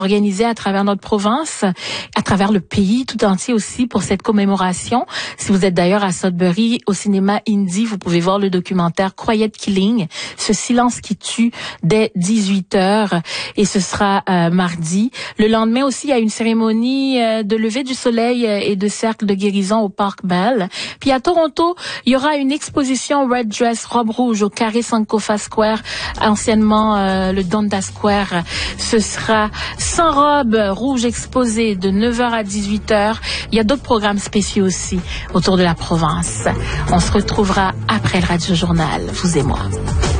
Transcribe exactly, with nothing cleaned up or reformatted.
organisé à travers notre province, à travers le pays tout entier aussi pour cette commémoration. Si vous êtes d'ailleurs à Sudbury, au cinéma Indie, vous pouvez voir le documentaire Quiet Killing, ce silence qui tue, dès dix-huit heures, et ce sera euh, mardi. Le lendemain aussi, il y a une cérémonie euh, de lever du soleil euh, et de cercle de guérison au Park Bell. Puis à Toronto, il y aura une exposition Red Dress, robe rouge au Carré Sankofa Square, anciennement euh, le Donda Square. Ce sera sans robe rouge exposée de neuf heures à dix-huit heures. Il y a d'autres programmes spéciaux aussi autour de la province. On se retrouvera après le Radio Journal, vous et moi.